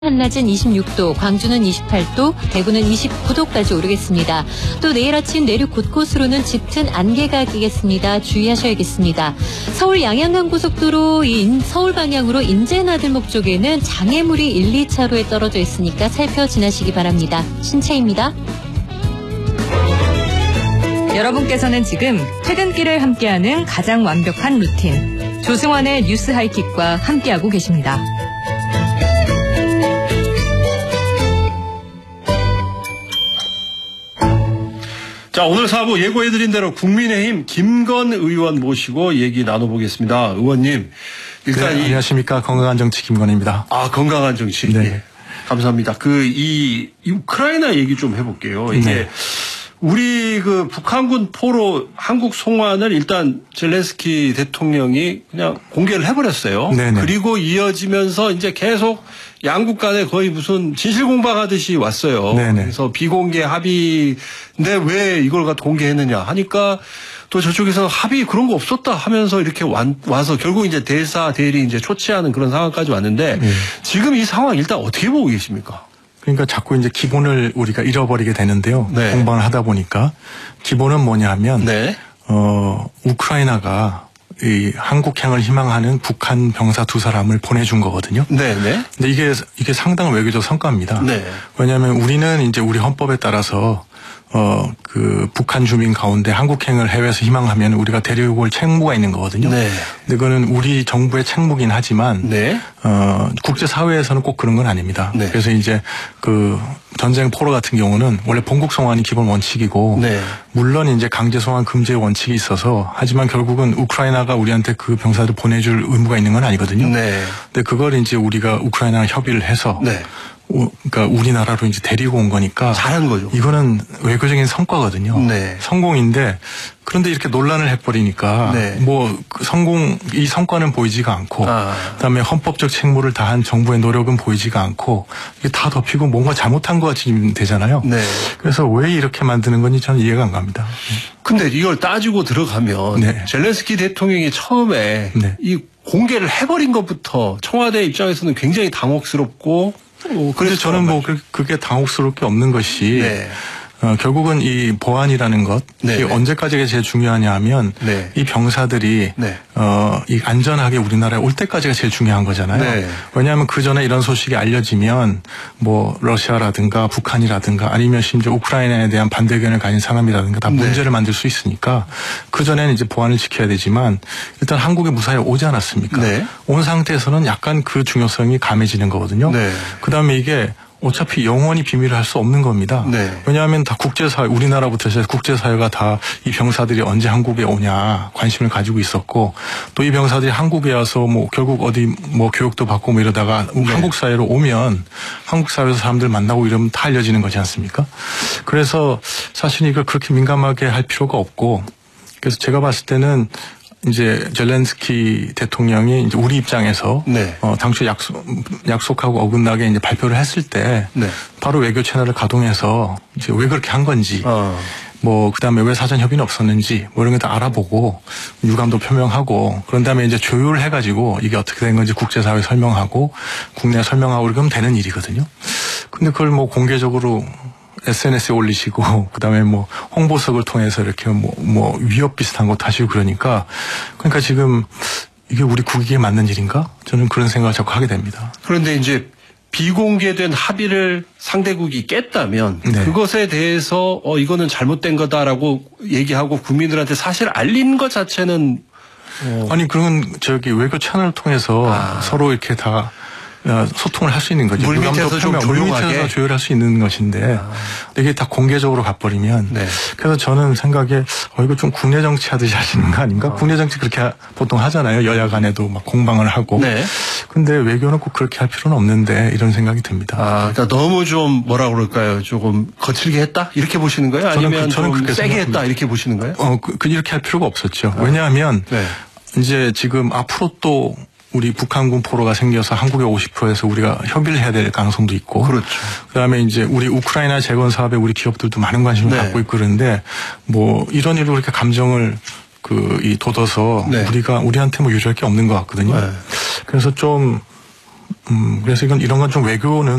한낮은 26도, 광주는 28도, 대구는 29도까지 오르겠습니다. 또 내일 아침 내륙 곳곳으로는 짙은 안개가 끼겠습니다. 주의하셔야겠습니다. 서울 양양간고속도로 서울 방향으로 인제나들목 쪽에는 장애물이 1, 2차로에 떨어져 있으니까 살펴 지나시기 바랍니다. 신채입니다. 여러분께서는 지금 퇴근길을 함께하는 가장 완벽한 루틴, 조승환의 뉴스 하이킥과 함께하고 계십니다. 자, 오늘 4부 예고해드린 대로 국민의힘 김건 의원 모시고 얘기 나눠보겠습니다. 의원님, 일단 네, 안녕하십니까. 건강한 정치 김건희입니다. 아, 건강한 정치. 네. 예. 감사합니다. 이 우크라이나 얘기 좀 해볼게요. 이게 네. 우리 북한군 포로 한국 송환을 일단 젤렌스키 대통령이 그냥 공개를 해버렸어요. 네네. 그리고 이어지면서 이제 계속 양국 간에 거의 무슨 진실공방하듯이 왔어요. 네네. 그래서 비공개 합의인데 왜 이걸 갖다 공개했느냐 하니까 또 저쪽에서 합의 그런 거 없었다 하면서 이렇게 와서 결국 이제 대사 대리 이제 초치하는 그런 상황까지 왔는데 지금 이 상황 일단 어떻게 보고 계십니까? 그러니까 자꾸 이제 기본을 우리가 잃어버리게 되는데요. 네. 공방을 하다 보니까 기본은 뭐냐 하면 네. 우크라이나가 이 한국향을 희망하는 북한 병사 2사람을 보내준 거거든요. 네네. 근데 이게 상당한 외교적 성과입니다. 네. 왜냐하면 우리는 이제 우리 헌법에 따라서 북한 주민 가운데 한국행을 해외에서 희망하면 우리가 데려올 책무가 있는 거거든요. 네. 근데 그거는 우리 정부의 책무긴 하지만, 네. 국제사회에서는 꼭 그런 건 아닙니다. 네. 그래서 이제 전쟁 포로 같은 경우는 원래 본국 송환이 기본 원칙이고, 네. 물론 이제 강제 송환 금지의 원칙이 있어서, 하지만 결국은 우크라이나가 우리한테 그 병사들 보내줄 의무가 있는 건 아니거든요. 네. 근데 그걸 이제 우리가 우크라이나랑 협의를 해서, 네. 그러니까 우리나라로 이제 데리고 온 거니까 잘한 거죠. 이거는 외교적인 성과거든요. 네. 성공인데 그런데 이렇게 논란을 해버리니까 네. 이 성과는 보이지가 않고 그다음에 헌법적 책무를 다한 정부의 노력은 보이지가 않고 이게 다 덮이고 뭔가 잘못한 것 같이 되잖아요. 네. 그래서 왜 이렇게 만드는 건지 저는 이해가 안 갑니다. 근데 이걸 따지고 들어가면 네. 젤렌스키 대통령이 처음에 네. 이 공개를 해버린 것부터 청와대 입장에서는 굉장히 당혹스럽고 그래서 저는 그게 당혹스러울 게 없는 것이 네. 결국은 이 보안이라는 것, 네. 이게 언제까지가 제일 중요하냐 하면 네. 이 병사들이 네. 이 안전하게 우리나라에 올 때까지가 제일 중요한 거잖아요. 네. 왜냐하면 그 전에 이런 소식이 알려지면 뭐 러시아라든가 북한이라든가 아니면 심지어 우크라이나에 대한 반대 의견을 가진 사람이라든가 다 문제를 만들 수 있으니까 그 전에는 이제 보안을 지켜야 되지만 일단 한국에 무사히 오지 않았습니까? 네. 온 상태에서는 약간 그 중요성이 감해지는 거거든요. 네. 그다음에 이게 어차피 영원히 비밀을 할 수 없는 겁니다. 네. 왜냐하면 다 국제사회, 우리나라부터 해서 국제사회가 다 이 병사들이 언제 한국에 오냐 관심을 가지고 있었고 또 이 병사들이 한국에 와서 결국 어디 교육도 받고 이러다가 네. 한국 사회로 오면 한국 사회에서 사람들 만나고 이러면 다 알려지는 거지 않습니까? 그래서 사실 이걸 그렇게 민감하게 할 필요가 없고 그래서 제가 봤을 때는 이제 젤렌스키 대통령이 이제 우리 입장에서 네. 당초 약속하고 어긋나게 이제 발표를 했을 때 네. 바로 외교 채널을 가동해서 이제 왜 그렇게 한 건지 그다음에 왜 사전 협의는 없었는지 이런 거 다 알아보고 유감도 표명하고 그런 다음에 이제 조율을 해가지고 이게 어떻게 된 건지 국제사회에 설명하고 국내에 설명하고 그러면 되는 일이거든요. 근데 그걸 공개적으로 SNS에 올리시고 그다음에 홍보석을 통해서 이렇게 위협 비슷한 것도 하시고 그러니까 지금 이게 우리 국익에 맞는 일인가? 저는 그런 생각을 자꾸 하게 됩니다. 그런데 이제 비공개된 합의를 상대국이 깼다면 네. 그것에 대해서 이거는 잘못된 거다라고 얘기하고 국민들한테 사실 알린 것 자체는 아니 그건 외교 채널을 통해서 서로 이렇게 다 소통을 할 수 있는 거죠. 물밑에서 좀 조용하게 물밑에서 조율할 수 있는 것인데 이게 다 공개적으로 가버리면 네. 그래서 저는 생각에 이거 좀 국내 정치 하듯이 하시는 거 아닌가? 국내 정치 그렇게 보통 하잖아요. 여야 간에도 공방을 하고. 네. 근데 외교는 꼭 그렇게 할 필요는 없는데 이런 생각이 듭니다. 그러니까 너무 좀 그럴까요? 조금 거칠게 했다? 이렇게 보시는 거예요? 아니면 좀 세게 했다? 이렇게 보시는 거예요? 이렇게 할 필요가 없었죠. 왜냐하면 네. 이제 지금 앞으로 또 우리 북한군 포로가 생겨서 한국의 50%에서 우리가 협의를 해야 될 가능성도 있고. 그렇죠. 그다음에 이제 우리 우크라이나 재건 사업에 우리 기업들도 많은 관심을 네. 갖고 있고 그런데 이런 일로 그렇게 감정을 돋워서 네. 우리한테 유리할 게 없는 것 같거든요. 네. 그래서 좀 그래서 이런 건 좀 외교는